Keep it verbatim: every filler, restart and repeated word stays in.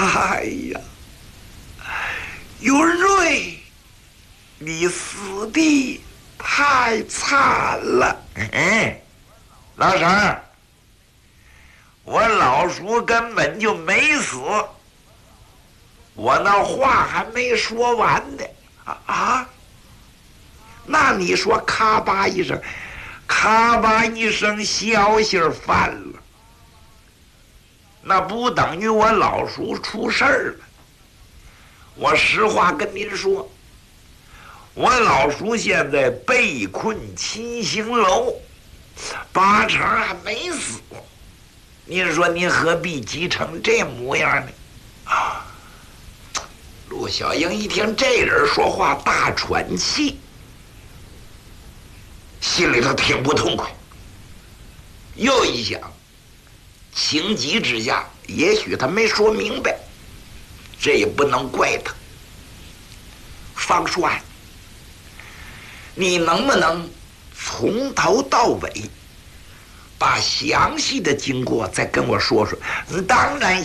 哎呀，云瑞，你死的太惨了。 嗯，老婶，我老叔根本就没死，我那话还没说完呢。 啊啊！那你说咔吧一声， 咔吧一声，消息翻了，那不等于我老叔出事儿了。我实话跟您说，我老叔现在被困秦兴楼，八成还没死。您说您何必急成这模样呢？ 啊！陆小英一听这人说话大喘气，心里头挺不痛快。又一想，情急之下，也许他没说明白，这也不能怪他。方帅，你能不能从头到尾把详细的经过再跟我说说？ 当然